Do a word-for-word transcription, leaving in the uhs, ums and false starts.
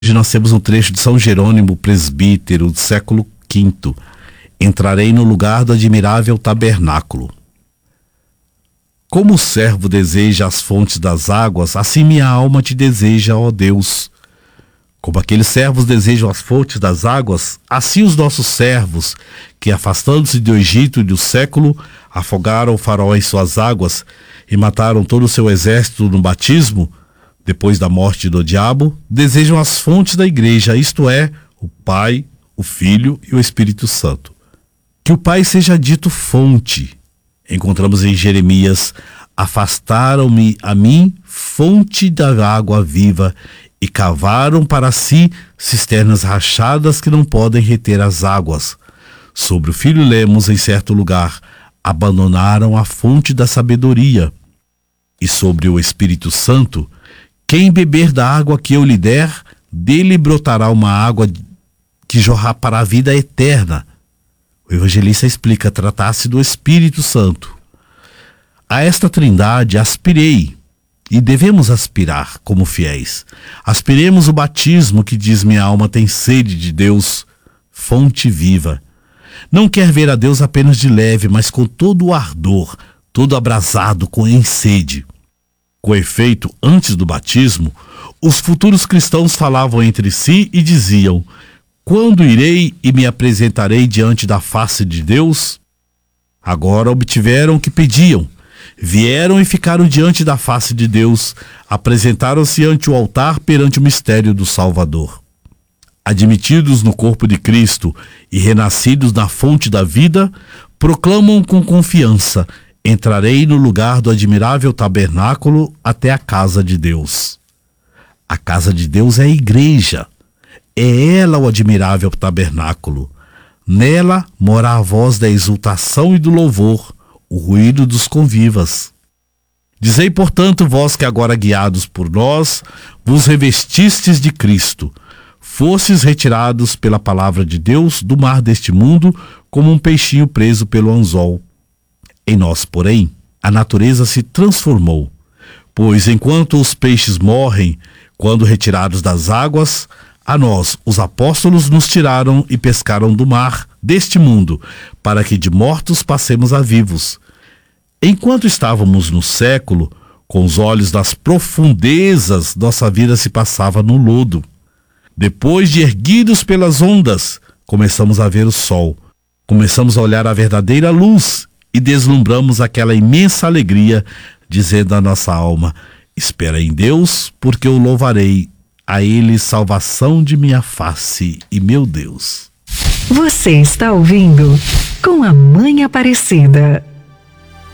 Hoje nós temos um trecho de São Jerônimo, presbítero do século quinto. Entrarei no lugar do admirável tabernáculo. Como o servo deseja as fontes das águas, assim minha alma te deseja, ó Deus. Como aqueles servos desejam as fontes das águas, assim os nossos servos, que afastando-se do Egito e do século, afogaram o faraó em suas águas e mataram todo o seu exército no batismo, depois da morte do diabo, desejam as fontes da igreja, isto é, o Pai, o Filho e o Espírito Santo. Que o Pai seja dito fonte. Encontramos em Jeremias: afastaram-me a mim fonte da água viva e cavaram para si cisternas rachadas que não podem reter as águas. Sobre o Filho lemos em certo lugar: abandonaram a fonte da sabedoria. E sobre o Espírito Santo: quem beber da água que eu lhe der, dele brotará uma água que jorrar para a vida eterna. O evangelista explica: tratar-se do Espírito Santo. A esta trindade aspirei, e devemos aspirar como fiéis. Aspiremos o batismo que diz: minha alma tem sede de Deus, fonte viva. Não quer ver a Deus apenas de leve, mas com todo o ardor, todo abrasado, com em sede. Com efeito, antes do batismo, os futuros cristãos falavam entre si e diziam: quando irei e me apresentarei diante da face de Deus? Agora obtiveram o que pediam. Vieram e ficaram diante da face de Deus, apresentaram-se ante o altar perante o mistério do Salvador. Admitidos no corpo de Cristo e renascidos na fonte da vida, proclamam com confiança: entrarei no lugar do admirável tabernáculo até a casa de Deus. A casa de Deus é a igreja. É ela o admirável tabernáculo. Nela mora a voz da exultação e do louvor, o ruído dos convivas. Dizei, portanto, vós que agora guiados por nós, vos revestistes de Cristo, fostes retirados pela palavra de Deus do mar deste mundo, como um peixinho preso pelo anzol. Em nós, porém, a natureza se transformou, pois enquanto os peixes morrem, quando retirados das águas, a nós, os apóstolos, nos tiraram e pescaram do mar, deste mundo, para que de mortos passemos a vivos. Enquanto estávamos no século, com os olhos das profundezas, nossa vida se passava no lodo. Depois de erguidos pelas ondas, começamos a ver o sol, começamos a olhar a verdadeira luz e deslumbramos aquela imensa alegria, dizendo à nossa alma: espera em Deus, porque eu louvarei a Ele, salvação de minha face e meu Deus. Você está ouvindo Com a Mãe Aparecida.